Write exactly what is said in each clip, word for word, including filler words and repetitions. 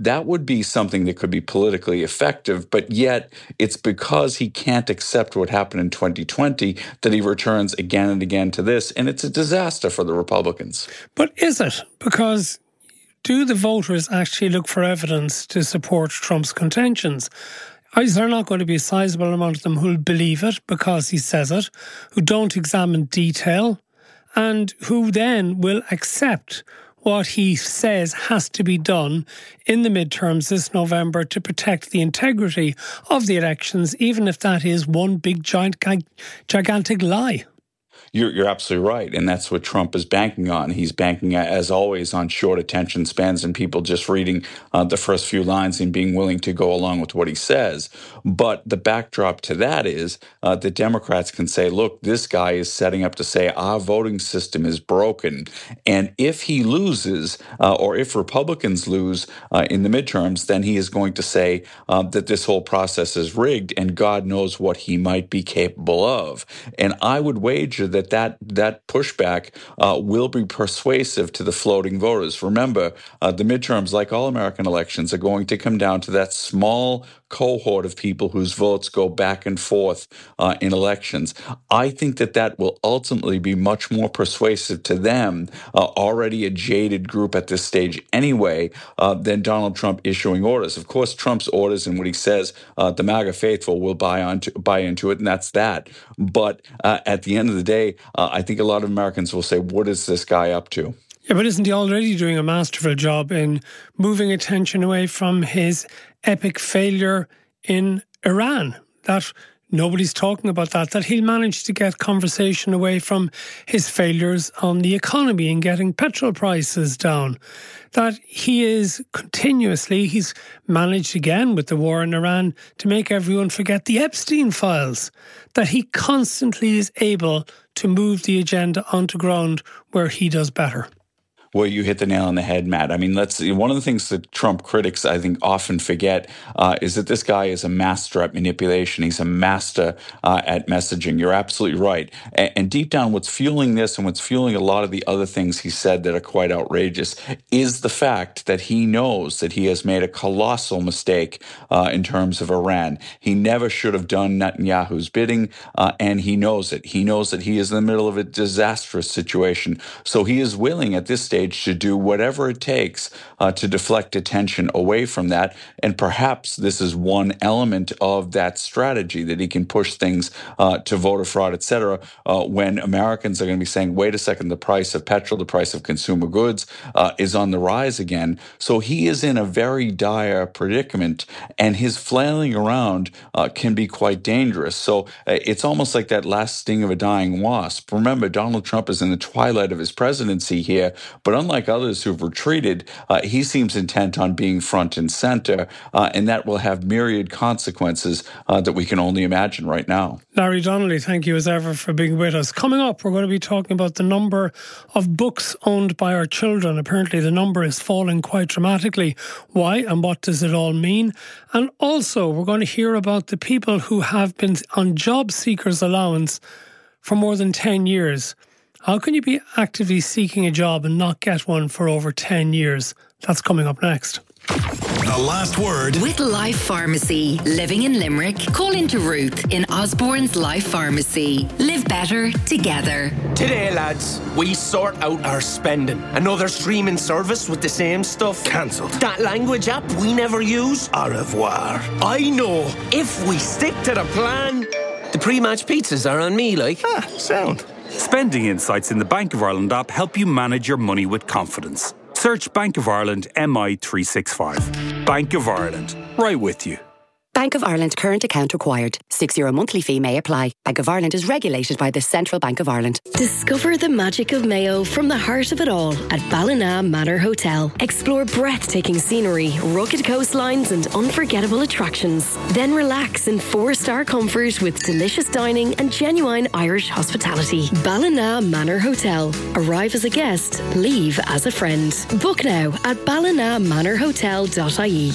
that would be something that could be politically effective, but yet it's because he can't accept what happened in twenty twenty that he returns again and again to this, and it's a disaster for the Republicans. But is it? Because do the voters actually look for evidence to support Trump's contentions? Is there not going to be a sizable amount of them who'll believe it because he says it, who don't examine detail, and who then will accept what he says has to be done in the midterms this November to protect the integrity of the elections, even if that is one big, giant, gigantic lie? You're, you're absolutely right, and that's what Trump is banking on. He's banking, as always, on short attention spans and people just reading uh, the first few lines and being willing to go along with what he says. But the backdrop to that is uh, the Democrats can say, look, this guy is setting up to say our voting system is broken. And if he loses, uh, or if Republicans lose uh, in the midterms, then he is going to say uh, that this whole process is rigged, and God knows what he might be capable of. And I would wager that that, that pushback uh, will be persuasive to the floating voters. Remember, uh, the midterms, like all American elections, are going to come down to that small cohort of people whose votes go back and forth uh, in elections. I think that that will ultimately be much more persuasive to them, uh, already a jaded group at this stage anyway, uh, than Donald Trump issuing orders. Of course, Trump's orders and what he says, uh, the MAGA faithful will buy onto, buy into it, and that's that. But uh, at the end of the day, uh, I think a lot of Americans will say, what is this guy up to? Yeah, but isn't he already doing a masterful job in moving attention away from his epic failure in Iran? That nobody's talking about that, that he'll manage to get conversation away from his failures on the economy and getting petrol prices down. That he is continuously, he's managed again with the war in Iran to make everyone forget the Epstein files. That he constantly is able to move the agenda onto ground where he does better. Well, you hit the nail on the head, Matt. I mean, let's see. One of the things that Trump critics, I think, often forget uh, is that this guy is a master at manipulation. He's a master uh, at messaging. You're absolutely right. And, and deep down, what's fueling this and what's fueling a lot of the other things he said that are quite outrageous is the fact that he knows that he has made a colossal mistake uh, in terms of Iran. He never should have done Netanyahu's bidding, uh, and he knows it. He knows that he is in the middle of a disastrous situation. So he is willing at this stage to do whatever it takes uh, to deflect attention away from that. And perhaps this is one element of that strategy, that he can push things uh, to voter fraud, et cetera, uh, when Americans are going to be saying, wait a second, the price of petrol, the price of consumer goods uh, is on the rise again. So he is in a very dire predicament, and his flailing around uh, can be quite dangerous. So uh, it's almost like that last sting of a dying wasp. Remember, Donald Trump is in the twilight of his presidency here, but But unlike others who've retreated, uh, he seems intent on being front and center, uh, and that will have myriad consequences uh, that we can only imagine right now. Larry Donnelly, thank you as ever for being with us. Coming up, we're going to be talking about the number of books owned by our children. Apparently the number is falling quite dramatically. Why and what does it all mean? And also we're going to hear about the people who have been on job seekers allowance for more than ten years. How can you be actively seeking a job and not get one for over ten years? That's coming up next. The Last Word with Life Pharmacy. Living in Limerick? Call into Ruth in Osborne's Life Pharmacy. Live better together. Today, lads, we sort out our spending. Another streaming service with the same stuff. Cancelled. That language app we never use. Au revoir. I know. If we stick to the plan, the pre-match pizzas are on me, like. Ah, sound. Spending insights in the Bank of Ireland app help you manage your money with confidence. Search Bank of Ireland M I three sixty-five. Bank of Ireland, right with you. Bank of Ireland current account required. six euro monthly fee may apply. Bank of Ireland is regulated by the Central Bank of Ireland. Discover the magic of Mayo from the heart of it all at Ballina Manor Hotel. Explore breathtaking scenery, rugged coastlines and unforgettable attractions. Then relax in four-star comfort with delicious dining and genuine Irish hospitality. Ballina Manor Hotel. Arrive as a guest, leave as a friend. Book now at ballina manor hotel dot I E.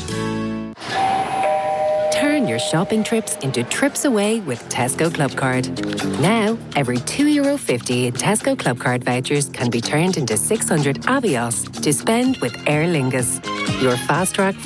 Turn your shopping trips into trips away with Tesco Clubcard. Now, every two euro fifty in Tesco Clubcard vouchers can be turned into six hundred Avios to spend with Aer Lingus. Your fast track